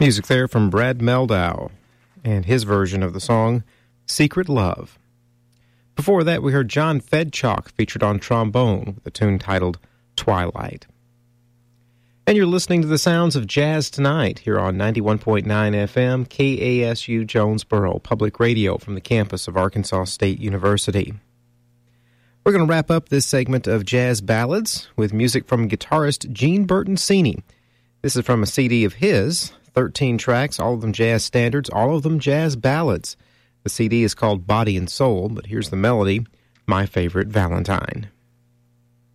Music there from Brad Meldau and his version of the song Secret Love. Before that, we heard John Fedchalk featured on trombone with a tune titled Twilight. And you're listening to the sounds of Jazz Tonight here on 91.9 FM KASU Jonesboro Public Radio from the campus of Arkansas State University. We're going to wrap up this segment of Jazz Ballads with music from guitarist Gene Bertoncini. This is from a CD of his, 13 tracks, all of them jazz standards, all of them jazz ballads. The CD is called Body and Soul, but here's the melody, My Favorite Valentine.